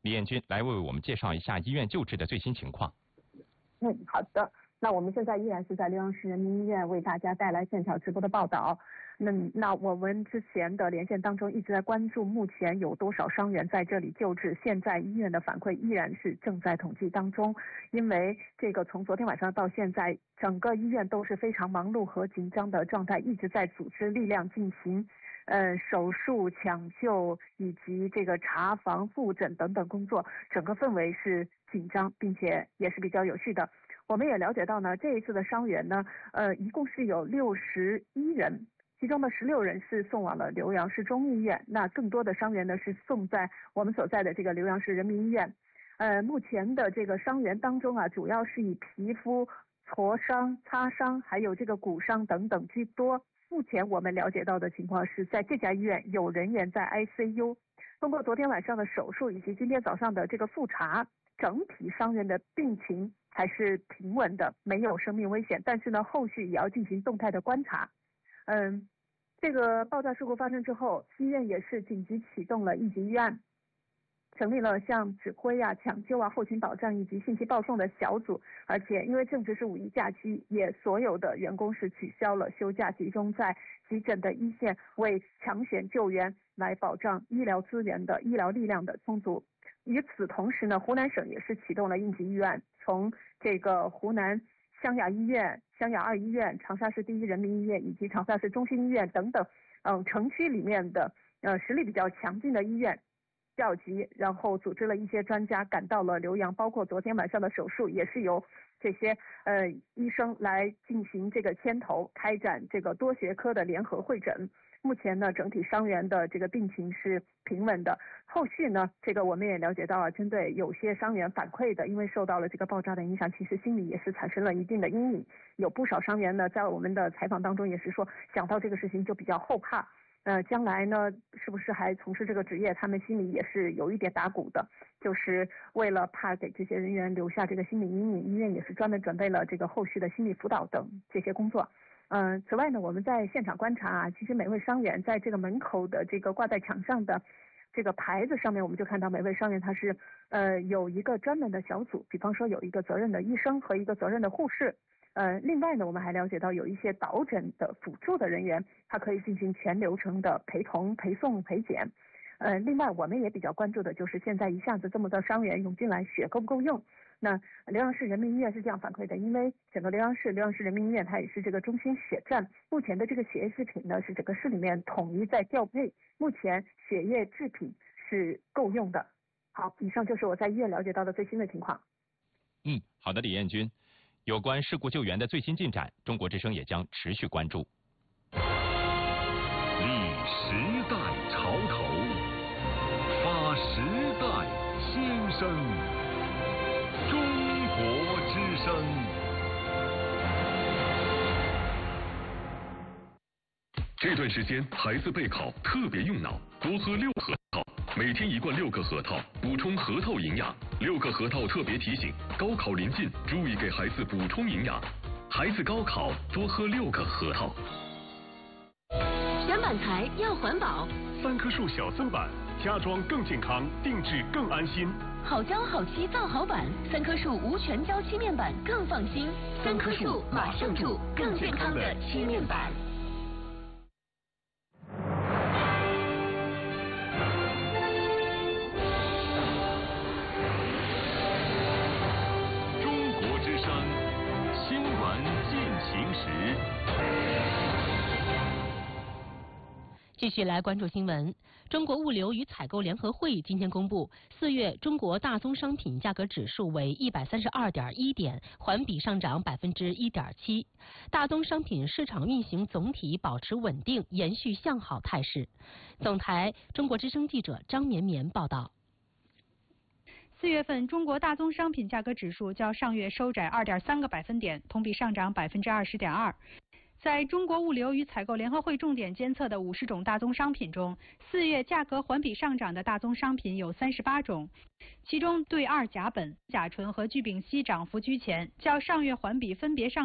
李艳君来为我们介绍一下医院救治的最新情况。 好的。那我们现在依然是在浏阳市人民医院为大家带来现场直播的报道。那我们之前的连线当中一直在关注目前有多少伤员在这里救治，现在医院的反馈依然是正在统计当中。因为这个从昨天晚上到现在，整个医院都是非常忙碌和紧张的状态，一直在组织力量进行手术、抢救以及这个查房、复诊等等工作，整个氛围是紧张，并且也是比较有序的。我们也了解到呢，这一次的伤员呢，一共是有61人，其中的16人是送往了浏阳市中医院，那更多的伤员呢是送在我们所在的这个浏阳市人民医院。目前的这个伤员当中啊，主要是以皮肤挫伤、擦伤，还有这个骨伤等等居多。目前我们了解到的情况是在这家医院有人员在 ICU。通过昨天晚上的手术以及今天早上的这个复查，整体伤员的病情还是平稳的，没有生命危险，但是呢，后续也要进行动态的观察。这个爆炸事故发生之后，医院也是紧急启动了应急预案，成立了像指挥啊、抢救啊、后勤保障以及信息报送的小组，而且因为正值是5一假期，也所有的员工是取消了休假，集中在急诊的一线，为抢选救援来保障医疗资源的医疗力量的充足。与此同时呢，湖南省也是启动了应急预案，从这个湖南湘雅医院、湘雅2医院、长沙市第一人民医院以及长沙市中心医院等等，城区里面的实力比较强劲的医院调集，然后组织了一些专家赶到了浏阳，包括昨天晚上的手术也是由这些医生来进行这个牵头开展这个多学科的联合会诊。目前呢，整体伤员的这个病情是平稳的。后续呢，这个我们也了解到啊，针对有些伤员反馈的，因为受到了这个爆炸的影响，其实心里也是产生了一定的阴影。有不少伤员呢，在我们的采访当中也是说，想到这个事情就比较后怕。将来呢，是不是还从事这个职业，他们心里也是有一点打鼓的，就是为了怕给这些人员留下这个心理阴影，医院也是专门准备了这个后续的心理辅导等这些工作。此外呢，我们在现场观察啊，其实每位伤员在这个门口的这个挂在墙上的这个牌子上面，我们就看到每位伤员他是有一个专门的小组，比方说有一个责任的医生和一个责任的护士。另外呢，我们还了解到有一些导诊的辅助的人员，他可以进行全流程的陪同、陪送、陪检。另外我们也比较关注的就是现在一下子这么多伤员涌进来，血够不够用？那浏阳市人民医院是这样反馈的，因为整个浏阳市人民医院它也是这个中心血站，目前的这个血液制品呢是整个市里面统一在调配，目前血液制品是够用的。好，以上就是我在医院了解到的最新的情况。 好的，李艳君，有关事故救援的最新进展，中国之声也将持续关注。 立时代潮头，发时代新生。中国之声。这段时间孩子备考特别用脑，多喝6核桃，每天1罐6个核桃，补充核桃营养。6个核桃特别提醒：高考临近，注意给孩子补充营养。孩子高考多喝6个核桃。 选板材要环保 ，3棵树小森板，家装更健康，定制更安心。 好胶好漆造好板，3棵树无全胶漆面板更放心。3棵树马上住更健康的漆面板。 中国之声新闻进行时。 继续来关注新闻。中国物流与采购联合会今天公布，4月中国大宗商品价格指数为132.1点，环比上涨1.7%。大宗商品市场运行总体保持稳定，延续向好态势。总台中国之声记者张绵绵报道。 4月份中国大宗商品价格指数较上月收窄2.3个百分点，同比上涨20.2%。在中国物流与采购联合会重点监测的50种大宗商品中，4月价格环比上涨的大宗商品有38种，其中对2甲苯、甲醇和聚丙烯涨幅居前，较上月环比分别上